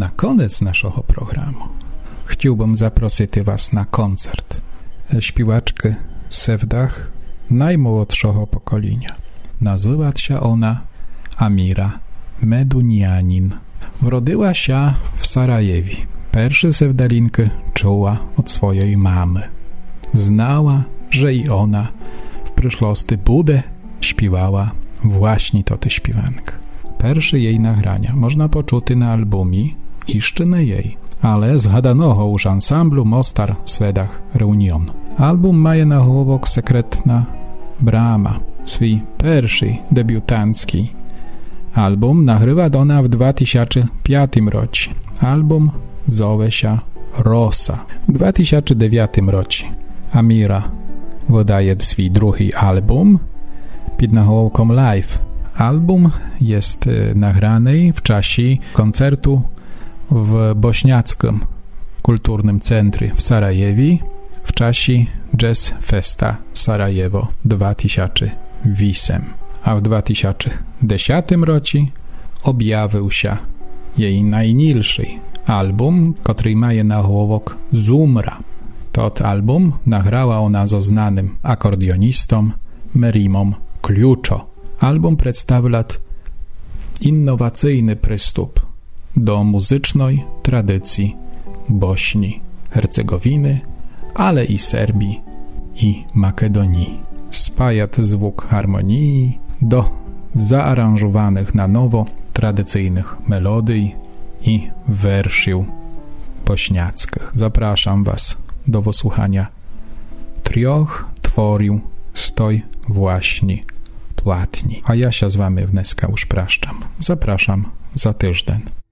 na koniec naszego programu chciałbym zaprosić was na koncert śpiewaczki Sevdah najmłodszego pokolenia. Nazywa się ona Amira Medunianin. Urodziła się w Sarajewie. Pierwsze sevdalinki czuła od swojej mamy. Znała, że i ona w przyszłości będzie śpiewała właśnie tę śpiewankę. Pierwsze jej nagrania można poczuć na albumie Iszczyny jej, ale zgadanego już ansamblu Mostar Svedach Reunion. Album ma na głowok sekretna brama, swój pierwszy debiutancki album nagrywa ona w 2005 roku. Album zowie się Rosa. W 2009 roku Amira wydaje swój drugi album pod nagłówkiem Live. Album jest nagrany w czasie koncertu w Bośniackim Kulturnym Centrum w Sarajewie w czasie Jazz Festa Sarajewo 2008. A w 2010 roku objawił się jej najnilszy album, który ma na głowok Zumra. Tot album nagrała ona ze znanym akordionistą Merimom Kluczo. Album przedstawia innowacyjny przystup do muzycznej tradycji Bośni, Hercegowiny, ale i Serbii i Makedonii. Spaja zwuk harmonii do zaaranżowanych na nowo tradycyjnych melodii i wersji bośniackich. Zapraszam was do wysłuchania 3 tworów z tej właśnie płatni. A ja się z wami wneska już praszczam. Zapraszam za tydzień.